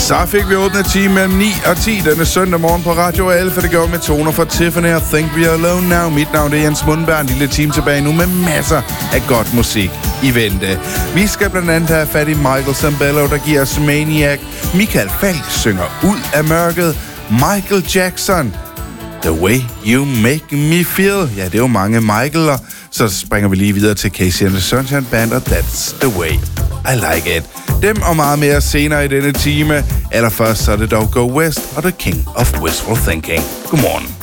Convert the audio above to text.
Så fik vi åbnet time mellem 9 og 10 denne søndag morgen på Radio Alfa. Det går med toner fra Tiffany og Think We Are Alone Now. Mit navn er Jens Mundberg. En lille time tilbage nu med masser af godt musik i vente. Vi skal blandt andet have fat i Michael Sambello, der giver os Maniac. Michael Falk synger Ud af mørket. Michael Jackson, The Way You Make Me Feel. Ja, det er jo mange Michaeler. Så springer vi lige videre til Casey and the Sunshine Band og That's the Way I Like It. Dem og meget mere senere i denne time. Allerførst så er det dog Go West og The King of Wishful Thinking. Godmorgen.